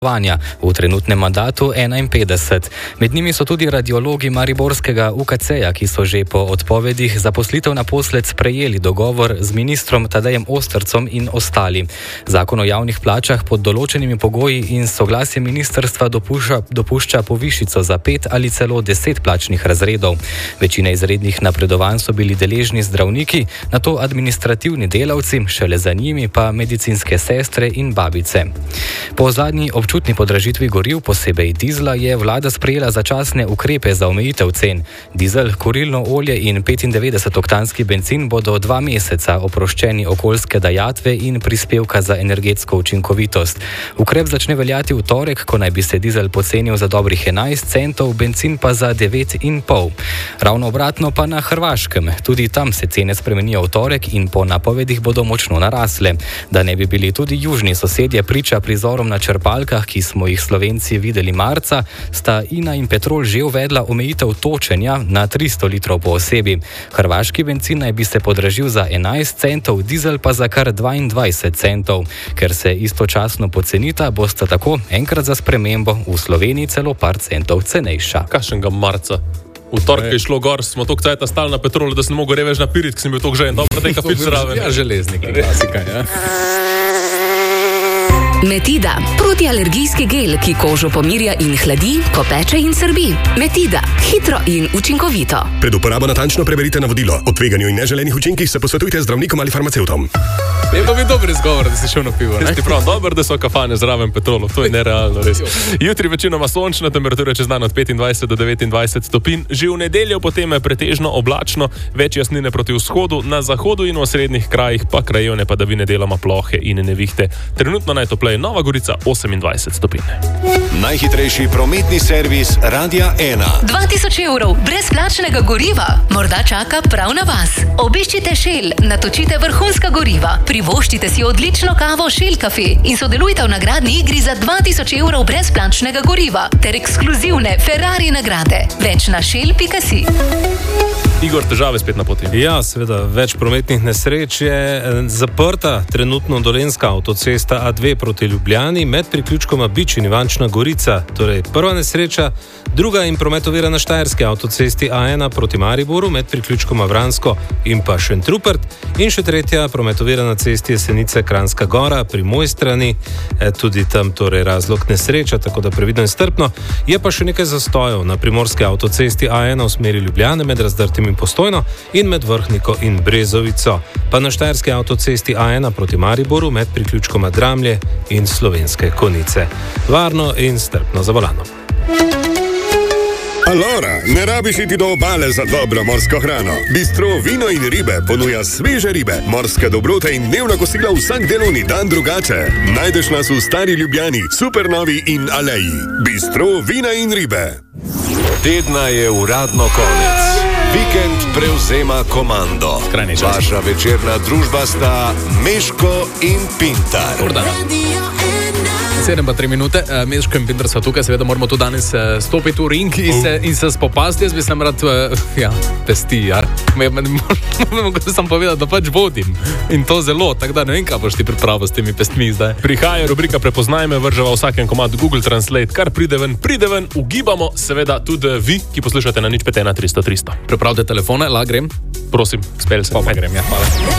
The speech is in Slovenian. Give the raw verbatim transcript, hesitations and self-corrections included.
v trenutnem mandatu enainpetdeset. Med njimi so tudi radiologi mariborskega U K C-ja, ki so že po odpovedih zaposlitev naposled sprejeli dogovor z ministrom Tadejem Ostrcem in ostali. Zakon o javnih plačah pod določenimi pogoji in soglasjem ministrstva dopušča, dopušča povišico za pet ali celo deset plačnih razredov. Večina izrednih napredovanj so bili deležni zdravniki, nato administrativni delavci, šele za njimi pa medicinske sestre in babice. Po zadnji občutni podražitvi goriv, posebej dizla, je vlada sprejela začasne ukrepe za omejitev cen. Dizel, kurilno olje in petindevetdesetoktanski bencin bodo dva meseca oproščeni okoljske dajatve in prispevka za energetsko učinkovitost. Ukrep začne veljati v torek, ko naj bi se dizel pocenil za dobrih enajst centov, bencin pa za devet in pol. Ravno obratno pa na Hrvaškem. Tudi tam se cene spremenijo v torek in po napovedih bodo močno narasle. Da ne bi bili tudi južni sosedje priča prizorom na črpalkah, ki smo jih Slovenci videli marca, sta Ina in Petrol že uvedla omejitev točenja na tristo litrov po osebi. Hrvaški bencin naj bi se podražil za enajst centov, dizel pa za kar dvaindvajset centov. Ker se istočasno pocenita, bosta tako enkrat za spremembo v Sloveniji celo par centov cenejša. Kakšnega marca? V torek je šlo gor, smo toliko cajta stali na Petrolu, da sem mogel reveč napirit, ker sem bil toliko željen. Dobro, da je kafič zraven. Ja, železnik, klasika, ja. Metida, protialergijski gel, ki kožo pomirja in hladi, ko peče in srbi. Metida, hitro in učinkovito. Pred uporabo natančno preberite navodilo. O tveganju in neželenih učinkih se posvetujte z zdravnikom ali farmacevtom. Je pa bi dober izgovor, da si šel na pivo, ne? Ti prav, dober, da so kafane zraven Petrolu, to je nerealno, res. Jutri večinoma sončna, temperatura čez dan od petindvajset do devetindvajset stopinj. Že v nedeljo potem je pretežno oblačno, več jasnine proti vzhodu, na zahodu in v srednjih krajih pa krajevne padavine, deloma plohe in nevihte. Trenutno najtopleje Nova Gorica osemindvajset stopinj. Najhitrejši prometni servis Radia ena. dva tisoč evrov brezplačnega goriva morda čaka prav na vas. Obiščite Shell, natočite vrhunska goriva, privoščite si odlično kavo Shell Cafe in sodelujte v nagradni igri za dva tisoč evrov brezplačnega goriva ter ekskluzivne Ferrari nagrade. Več na shell pika si. Igor, težave spet na poti. Ja, seveda, več prometnih nesreč je zaprta trenutno dolenjska avtocesta A dve proti Ljubljani med priključkoma Bič in Ivančna Gorica. Torej, prva nesreča, druga in promet ovira na štajerski avtocesti A ena proti Mariboru med priključkoma Vransko in pa Šentrupert. In še tretja, promet ovira na cesti Jesenice Kranjska Gora pri Mojstrani. E, tudi tam torej razlog nesreča, tako da previdno in strpno. Je pa še nekaj zastojev na primorski avtocesti A ena v smeri Ljubljane med Razdrtim in Postojno in med Vrhniko in Brezovico. Pa na štajerski avtocesti A ena proti Mariboru med priključkoma Dramlje in Slovenske Konjice. Varno in strpno za volanom. Alora, ne rabiš iti do obale za dobro morsko hrano. Bistro Vino in ribe ponuja sveže ribe, morske dobrote in dnevna kosila vsak delovni dan drugače. Najdeš nas v Stari Ljubljani, Supernovi in Aleji. Bistro Vina in ribe. Tedna je uradno konec. Vikend prevzema komando. Vaša večerna družba sta Meško in Pintar. sedem pa tri minute, uh, Meško in Pintar so tukaj, seveda moramo tu danes uh, stopiti v ring in se, in se spopasti. Jaz bi sem rad, uh, ja, pesti, ja. Mogoče sem povedal, da pač vodim. In to zelo, tako da ne vem, kaj boš ti pripravil s temi pestmi zdaj. Prihaja rubrika Prepoznaj me, vržava vsakem komad Google Translate, kar pride ven, pride ven, ugibamo, seveda tudi vi, ki poslušate na nič pet ena tristo tristo. Pripravite telefone, la grem. Prosim, spel se. Pa, pa grem, ja, hvala.